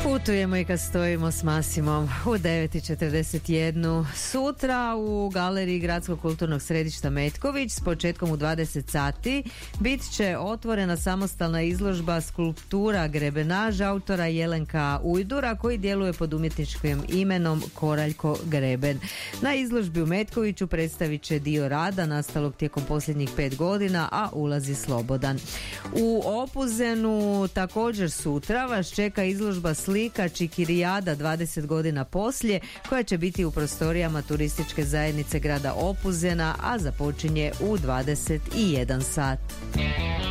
Putujemo i kad stojimo s Masimom u 9:41. Sutra u galeriji Gradskog kulturnog središta Metković s početkom u 20 sati bit će otvorena samostalna izložba skulptura Grebenaž autora Jelenka Ujdura koji djeluje pod umjetničkim imenom Koraljko Greben. Na izložbi u Metkoviću predstavit će dio rada nastalog tijekom posljednjih 5 godina, a ulaz je slobodan. U Opuzenu također sutra vas čeka izložba slika Čikirijada 20 godina poslije, koja će biti u prostorijama turističke zajednice grada Opuzena, a započinje u 21 sat.